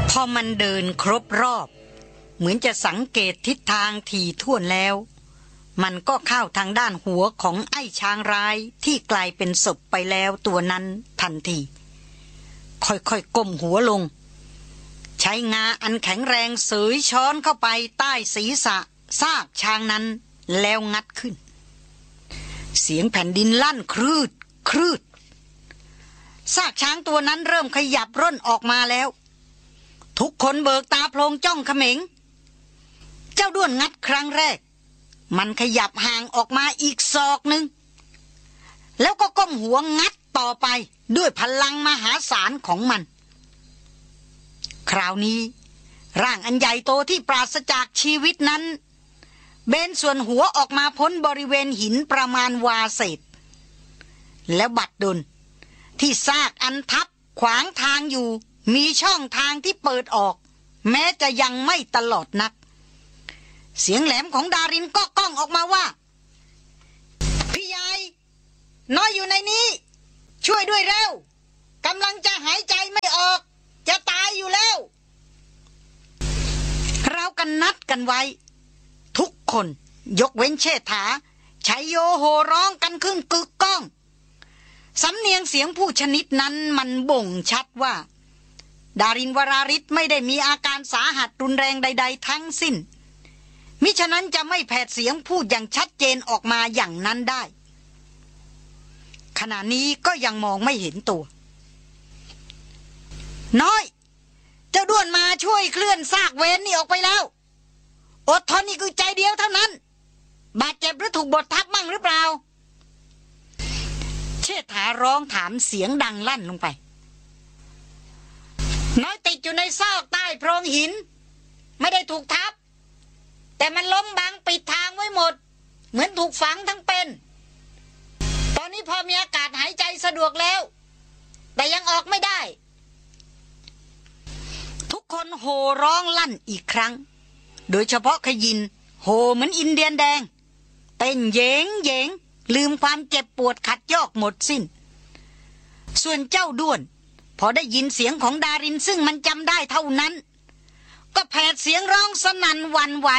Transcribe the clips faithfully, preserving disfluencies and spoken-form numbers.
พอมันเดินครบรอบเหมือนจะสังเกตทิศทางถี่ถ้วนแล้วมันก็เข้าทางด้านหัวของไอ้ช้างร้ายที่กลายเป็นศพไปแล้วตัวนั้นทันทีค่อยๆก้มหัวลงใช้งาอันแข็งแรงเสยช้อนเข้าไปใต้ศีรษะซากช้างนั้นแล้วงัดขึ้นเสียงแผ่นดินลั่นครืดครืดซากช้างตัวนั้นเริ่มขยับร่นออกมาแล้วทุกคนเบิกตาโพลงจ้องเขม็งเจ้าด้วนงัดครั้งแรกมันขยับห่างออกมาอีกศอกหนึ่งแล้วก็ก้มหัวงัดต่อไปด้วยพลังมหาศาลของมันคราวนี้ร่างอันใหญ่โตที่ปราศจากชีวิตนั้นเบนส่วนหัวออกมาพ้นบริเวณหินประมาณวาเศษแล้วบัดดลที่ซากอันทับขวางทางอยู่มีช่องทางที่เปิดออกแม้จะยังไม่ตลอดนักเสียงแหลมของดารินก็ก้องออกมาว่าพี่ใหญ่น้อยอยู่ในนี้ช่วยด้วยเร็วกำลังจะหายใจไม่ออกจะตายอยู่แล้วเรากันนัดกันไว้ทุกคนยกเว้นเชษฐาชัยโยโห่ร้องกันขึ้นกึกก้องสำเนียงเสียงผู้ชนิดนั้นมันบ่งชัดว่าดารินวราริศไม่ได้มีอาการสาหัสรุนแรงใดๆทั้งสิ้นมิฉะนั้นจะไม่แผดเสียงพูดอย่างชัดเจนออกมาอย่างนั้นได้ขณะนี้ก็ยังมองไม่เห็นตัวน้อยเจ้าด้วนมาช่วยเคลื่อนซากเวนนี่ออกไปแล้วอดทนนี่คือใจเดียวเท่านั้นบาดเจ็บหรือถูกบดทับมั่งหรือเปล่าเชษฐาร้องถามเสียงดังลั่นลงไปน้อยติดอยู่ในซอกใต้โพรงหินไม่ได้ถูกทับแต่มันล้มบังปิดทางไว้หมดเหมือนถูกฝังทั้งเป็นตอนนี้พอมีอากาศหายใจสะดวกแล้วแต่ยังออกไม่ได้ทุกคนโห่ร้องลั่นอีกครั้งโดยเฉพาะขยินโห่เหมือนอินเดียนแดงเต้นเยงเยงลืมความเจ็บปวดขัดยอกหมดสิ้นส่วนเจ้าด้วนพอได้ยินเสียงของดารินซึ่งมันจำได้เท่านั้นก็แผดเสียงร้องสนั่นหวั่นไหว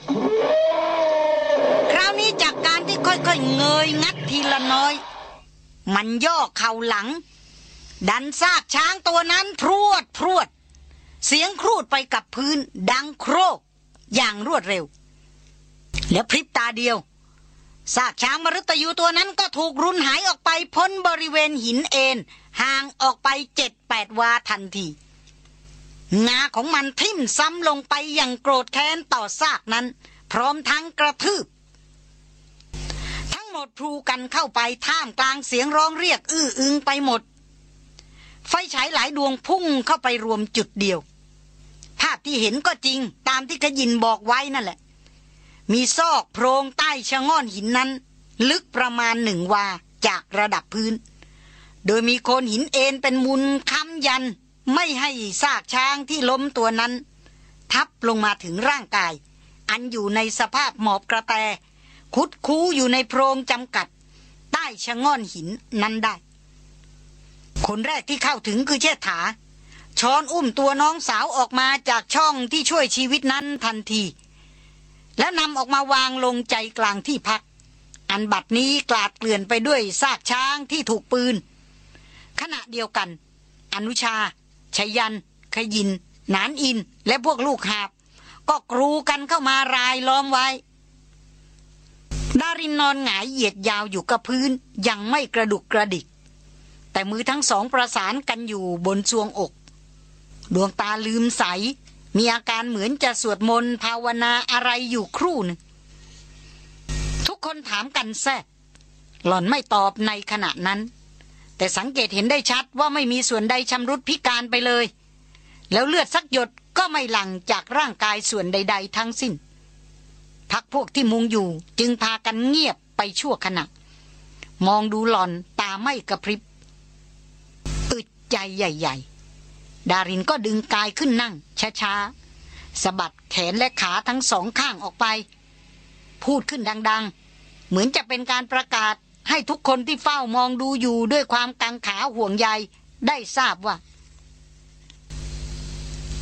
คราวนี้จากการที่ค่อยๆเงยงัดทีละน้อยมันย่อเข่าหลังดันซากช้างตัวนั้นพรวดพรวดเสียงครูดไปกับพื้นดังโครกอย่างรวดเร็วแล้วพริบตาเดียวซากช้างมฤตยูตัวนั้นก็ถูกรุนหายออกไปพ้นบริเวณหินเอ็นห่างออกไปเจ็ดแปดวาทันทีงาของมันทิ่มซ้ำลงไปอย่างโกรธแค้นต่อซากนั้นพร้อมทั้งกระทืบทั้งหมดพลูกันเข้าไปท่ามกลางเสียงร้องเรียกอื้ออึงไปหมดไฟฉายหลายดวงพุ่งเข้าไปรวมจุดเดียวภาพที่เห็นก็จริงตามที่ขยินบอกไว้นั่นแหละมีซอกโพรงใต้ชะง่อนหินนั้นลึกประมาณหนึ่งวาจากระดับพื้นโดยมีโคนหินเอ็นเป็นมุนค้ำยันไม่ให้ซากช้างที่ล้มตัวนั้นทับลงมาถึงร่างกายอันอยู่ในสภาพหมอบกระแตคุดคู้อยู่ในโพรงจำกัดใต้ชะง่อนหินนั้นได้คนแรกที่เข้าถึงคือเชษฐาช้อนอุ้มตัวน้องสาวออกมาจากช่องที่ช่วยชีวิตนั้นทันทีและนำออกมาวางลงใจกลางที่พักอันบัดนี้กลาดเกลื่อนไปด้วยซากช้างที่ถูกปืนขณะเดียวกันอนุชาชยันขยินหนานอินและพวกลูกหาบก็กรูกันเข้ามารายล้อมไว้ดารินนอนหงายเหยียดยาวอยู่กับพื้นยังไม่กระดุกกระดิกแต่มือทั้งสองประสานกันอยู่บนทรวงอกดวงตาลืมใสมีอาการเหมือนจะสวดมนต์ภาวนาอะไรอยู่ครู่หนึ่งทุกคนถามกันแซ่บหล่อนไม่ตอบในขณะนั้นแต่สังเกตเห็นได้ชัดว่าไม่มีส่วนใดชำรุดพิการไปเลยแล้วเลือดสักหยดก็ไม่หลั่งจากร่างกายส่วนใดๆทั้งสิ้นพักพวกที่มุงอยู่จึงพากันเงียบไปชั่วขณะมองดูหล่อนตาไม่กระพริบอึดใจใหญ่ๆดารินก็ดึงกายขึ้นนั่งช้าๆสะบัดแขนและขาทั้งสองข้างออกไปพูดขึ้นดังๆเหมือนจะเป็นการประกาศให้ทุกคนที่เฝ้ามองดูอยู่ด้วยความกังขาห่วงใยได้ทราบว่าพ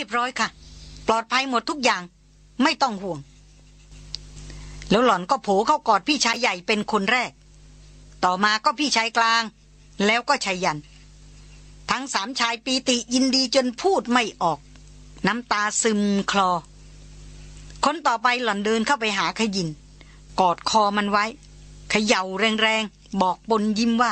บร้อยค่ะปลอดภัยหมดทุกอย่างไม่ต้องห่วงแล้วหล่อนก็โผล่เข้ากอดพี่ชายใหญ่เป็นคนแรกต่อมาก็พี่ชายกลางแล้วก็ชายยันทั้งสามชายปีติยินดีจนพูดไม่ออกน้ำตาซึมคลอคนต่อไปหล่อนเดินเข้าไปหาขยินกอดคอมันไว้เขย่าแรงๆบอกปนยิ้มว่า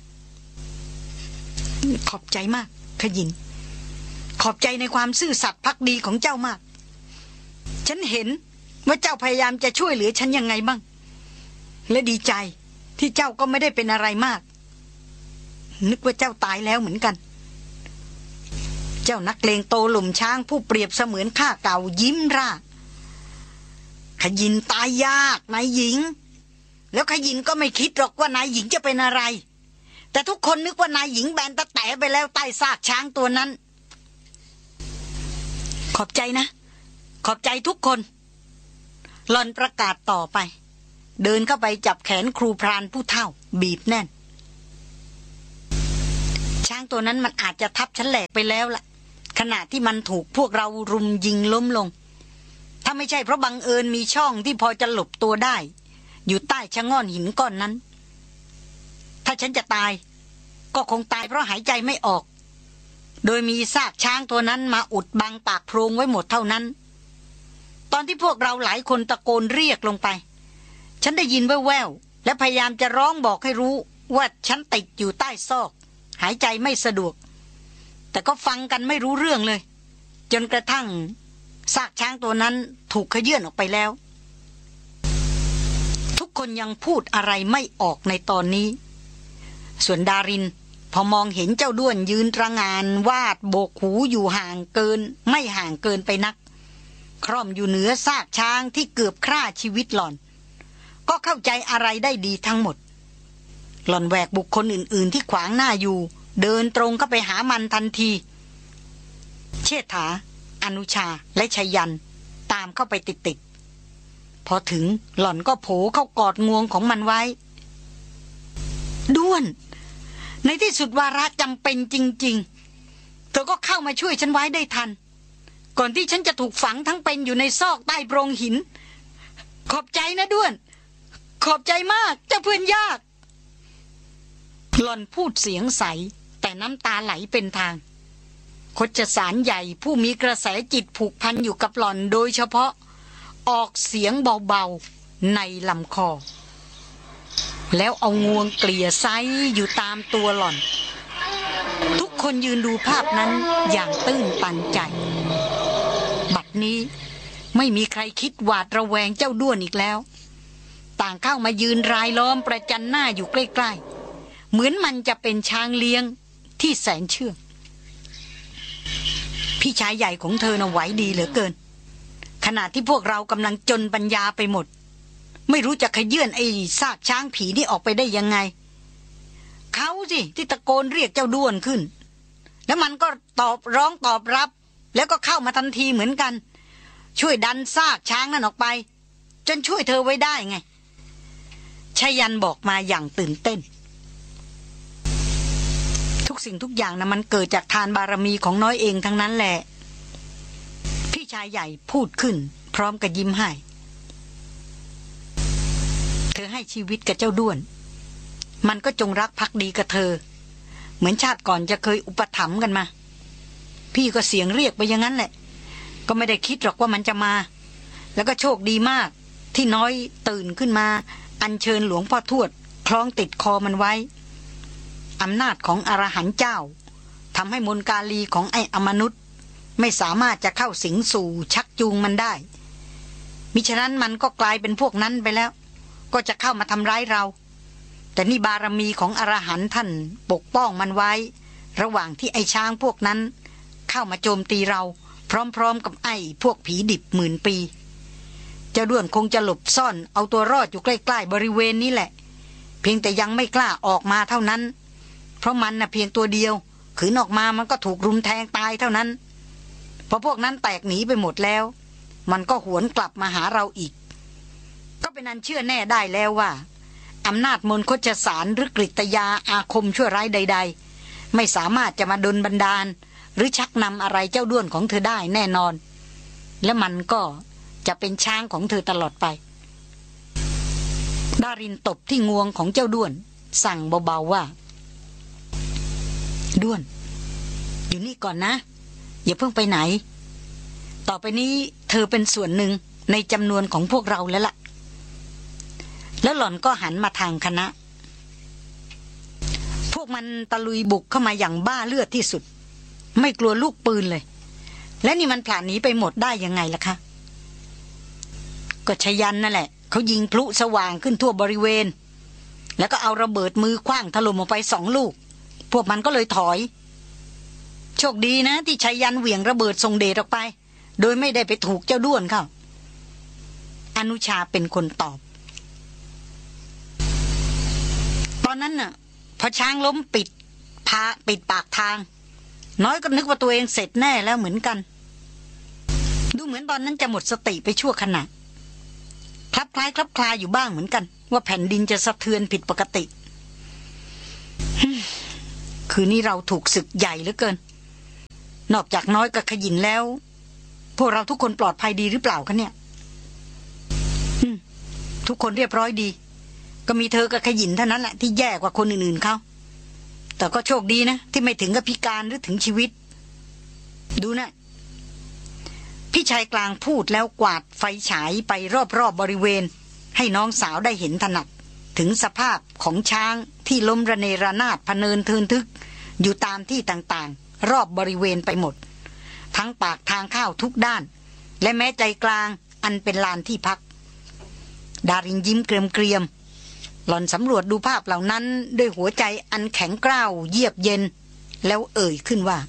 ขอบใจมากขยินขอบใจในความซื่อสัตย์ภักดีของเจ้ามากฉันเห็นว่าเจ้าพยายามจะช่วยเหลือฉันยังไงบ้างและดีใจที่เจ้าก็ไม่ได้เป็นอะไรมากนึกว่าเจ้าตายแล้วเหมือนกันเจ้านักเลงโตหลุมช้างผู้เปรียบเสมือนข้าเก่ายิ้มร่าขยินตายยากนายหญิงแล้วขยินก็ไม่คิดหรอกว่านายหญิงจะเป็นอะไรแต่ทุกคนนึกว่านายหญิงแบนตะแต๋ไปแล้วใต้ซากช้างตัวนั้นขอบใจนะขอบใจทุกคนหล่อนประกาศต่อไปเดินเข้าไปจับแขนครูพรานผู้เฒ่าบีบแน่นช้างตัวนั้นมันอาจจะทับฉันแหลกไปแล้วล่ะขณะที่มันถูกพวกเรารุมยิงล้มลงถ้าไม่ใช่เพราะบังเอิญมีช่องที่พอจะหลบตัวได้อยู่ใต้ชะง่อนหินก้อนนั้นถ้าฉันจะตายก็คงตายเพราะหายใจไม่ออกโดยมีซากช้างตัวนั้นมาอุดบังปากโพรงไว้หมดเท่านั้นตอนที่พวกเราหลายคนตะโกนเรียกลงไปฉันได้ยินแว่วๆและพยายามจะร้องบอกให้รู้ว่าฉันติดอยู่ใต้ซอกหายใจไม่สะดวกแต่ก็ฟังกันไม่รู้เรื่องเลยจนกระทั่งซากช้างตัวนั้นถูกขยื่นออกไปแล้วทุกคนยังพูดอะไรไม่ออกในตอนนี้ส่วนดารินพอมองเห็นเจ้าด้วนยืนตระหง่านวาดโบกหูอยู่ห่างเกินไม่ห่างเกินไปนักคร่อมอยู่เหนือซากช้างที่เกือบฆ่าชีวิตหล่อนก็เข้าใจอะไรได้ดีทั้งหมดหล่อนแหวกบุคคลอื่นๆที่ขวางหน้าอยู่เดินตรงเข้าไปหามันทันทีเชษฐาอนุชาและชัยยันตามเข้าไปติดๆพอถึงหล่อนก็โผล่เข้ากอดงวงของมันไว้ด้วนในที่สุดวาระจำเป็นจริงๆเธอก็เข้ามาช่วยฉันไว้ได้ทันก่อนที่ฉันจะถูกฝังทั้งเป็นอยู่ในซอกใต้โพรงหินขอบใจนะด้วนขอบใจมากเจ้าเพื่อนยากหล่อนพูดเสียงใสแต่น้ำตาไหลเป็นทางคชสารใหญ่ผู้มีกระแสจิตผูกพันอยู่กับหล่อนโดยเฉพาะออกเสียงเบาๆในลำคอแล้วเอางวงเกลี่ยไซอยู่ตามตัวหล่อนทุกคนยืนดูภาพนั้นอย่างตื้นตันใจบัดนี้ไม่มีใครคิดหวาดระแวงเจ้าด้วนอีกแล้วต่างเข้ามายืนรายล้อมประจันหน้าอยู่ใกล้ๆเหมือนมันจะเป็นช้างเลี้ยงที่แสนเชื่องพี่ชายใหญ่ของเธอน่ะไหวดีเหลือเกินขณะที่พวกเรากำลังจนปัญญาไปหมดไม่รู้จะขยื่นไอ้ซากช้างผีนี่ออกไปได้ยังไงเขาสิที่ตะโกนเรียกเจ้าด้วนขึ้นแล้วมันก็ตอบร้องตอบรับแล้วก็เข้ามาทันทีเหมือนกันช่วยดันซากช้างนั่นออกไปจนช่วยเธอไว้ได้ไงชยันบอกมาอย่างตื่นเต้นทุกสิ่งทุกอย่างนะมันเกิดจากทานบารมีของน้อยเองทั้งนั้นแหละพี่ชายใหญ่พูดขึ้นพร้อมกับยิ้มให้เธอให้ชีวิตกับเจ้าด้วนมันก็จงรักภักดีกับเธอเหมือนชาติก่อนจะเคยอุปถัมภ์กันมาพี่ก็เสียงเรียกไปอย่างนั้นแหละก็ไม่ได้คิดหรอกว่ามันจะมาแล้วก็โชคดีมากที่น้อยตื่นขึ้นมาอัญเชิญหลวงพ่อทวดคล้องติดคอมันไว้อำนาจของอรหันต์เจ้าทำให้มนกาลีของไอ้อมนุษย์ไม่สามารถจะเข้าสิงสู่ชักจูงมันได้มิฉะนั้นมันก็กลายเป็นพวกนั้นไปแล้วก็จะเข้ามาทำร้ายเราแต่นี่บารมีของอรหันต์ท่านปกป้องมันไว้ระหว่างที่ไอ้ช้างพวกนั้นเข้ามาโจมตีเราพร้อมๆกับไอ้พวกผีดิบหมื่นปีเจ้าด้วนคงจะหลบซ่อนเอาตัวรอดอยู่ใกล้ๆบริเวณนี้แหละเพียงแต่ยังไม่กล้าออกมาเท่านั้นเพราะมันน่ะเพียงตัวเดียวขืนออกมามันก็ถูกรุมแทงตายเท่านั้นพอพวกนั้นแตกหนีไปหมดแล้วมันก็หวนกลับมาหาเราอีกก็เป็นอันเชื่อแน่ได้แล้วว่าอำนาจมนต์คชสารหรือกฤตยาอาคมชั่วร้ายใดๆไม่สามารถจะมาดลบันดาลรือชักนำอะไรเจ้าด้วนของเธอได้แน่นอนและมันก็จะเป็นช้างของเธอตลอดไปดารินตบที่งวงของเจ้าด้วนสั่งเบาๆว่าด้วนอยู่นี่ก่อนนะอย่าเพิ่งไปไหนต่อไปนี้เธอเป็นส่วนหนึ่งในจำนวนของพวกเราแล้วล่ะแล้วหล่อนก็หันมาทางคณะพวกมันตะลุยบุกเข้ามาอย่างบ้าเลือดที่สุดไม่กลัวลูกปืนเลยและนี่มันผลาญหนีไปหมดได้ยังไงล่ะคะก็ชยันนั่นแหละเขายิงพลุสว่างขึ้นทั่วบริเวณแล้วก็เอาระเบิดมือขว้างถล่มออกไปสองลูกพวกมันก็เลยถอยโชคดีนะที่ชยันเหวี่ยงระเบิดส่งเดชออกไปโดยไม่ได้ไปถูกเจ้าด้วนเขาอนุชาเป็นคนตอบตอนนั้นน่ะพอช้างล้มปิดพาปิดปากทางน้อยก็นึกว่าตัวเองเสร็จแน่แล้วเหมือนกันดูเหมือนตอนนั้นจะหมดสติไปชั่วขณะคลับคล้ายคลับคลาอยู่บ้างเหมือนกันว่าแผ่นดินจะสะเทือนผิดปกติคืนนี้เราถูกศึกใหญ่เหลือเกินนอกจากน้อยกับขยินแล้วพวกเราทุกคนปลอดภัยดีหรือเปล่าคะเนี่ยทุกคนเรียบร้อยดีก็มีเธอกับขยินเท่านั้นแหละที่แย่กว่าคนอื่นๆเขาแต่ก็โชคดีนะที่ไม่ถึงกับพิการหรือถึงชีวิตดูนะพี่ชายกลางพูดแล้วกวาดไฟฉายไปรอบๆ บบริเวณให้น้องสาวได้เห็นถนัดถึงสภาพของช้างที่ล้มระเนระนาดพเนินเทินทึกอยู่ตามที่ต่างๆรอบบริเวณไปหมดทั้งปากทางเข้าทุกด้านและแม้ใจกลางอันเป็นลานที่พักดารินยิ้มเกรียมๆหล่อนสำรวจดูภาพเหล่านั้นด้วยหัวใจอันแข็งกร้าวเยือกเย็นแล้วเอ่ยขึ้นว่า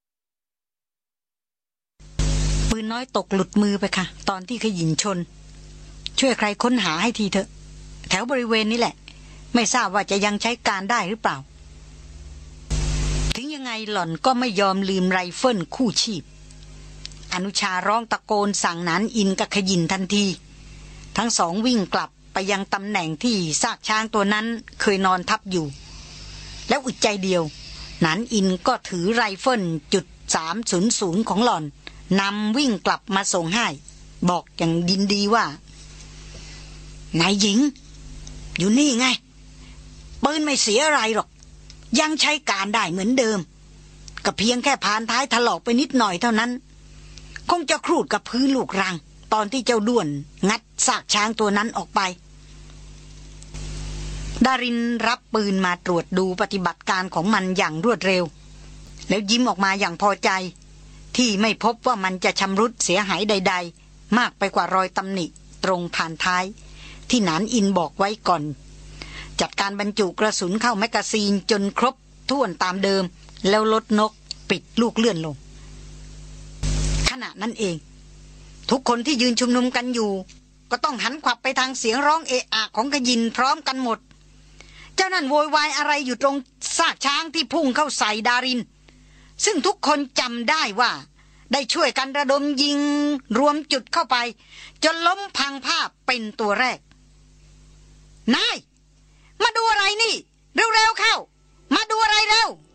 ปืนน้อยตกหลุดมือไปค่ะตอนที่ขยินชนช่วยใครค้นหาให้ทีเถอะแถวบริเวณนี้แหละไม่ทราบว่าจะยังใช้การได้หรือเปล่าถึงยังไงหล่อนก็ไม่ยอมลืมไรเฟิลคู่ชีพอนุชาร้องตะโกนสั่งหนานอินกับขยินทันทีทั้งสองวิ่งกลับไปยังตำแหน่งที่ซากช้างตัวนั้นเคยนอนทับอยู่แล้วอึดใจเดียวหนานอินก็ถือไรเฟิลจุดสามศูนย์ศูนย์ของหล่อนนำวิ่งกลับมาส่งให้บอกอย่างดินดีว่านายหญิงอยู่นี่ไงปืนไม่เสียอะไรหรอกยังใช้การได้เหมือนเดิมก็เพียงแค่พานท้ายถลอกไปนิดหน่อยเท่านั้นคงจะครูดกับพื้นลูกรังตอนที่เจ้าด้วนงัดซากช้างตัวนั้นออกไปดารินรับปืนมาตรวจดูปฏิบัติการของมันอย่างรวดเร็วแล้วยิ้มออกมาอย่างพอใจที่ไม่พบว่ามันจะชำรุดเสียหายใดๆมากไปกว่ารอยตำหนิตรงผ่านท้ายที่หนานอินบอกไว้ก่อนจัดการบรรจุกระสุนเข้าแมกกาซีนจนครบถ้วนตามเดิมแล้วลดนกปิดลูกเลื่อนลงขณะนั้นเองทุกคนที่ยืนชุมนุมกันอยู่ก็ต้องหันขวับไปทางเสียงร้องเอะอะของขยินพร้อมกันหมดเจ้านั่นโวยวายอะไรอยู่ตรงซากช้างที่พุ่งเข้าใส่ดารินซึ่งทุกคนจำได้ว่าได้ช่วยกันระดมยิงรวมจุดเข้าไปจนล้มพังภาพเป็นตัวแรกนายมาดูอะไรนี่เร็วๆเข้ามาดูอะไรเร็ว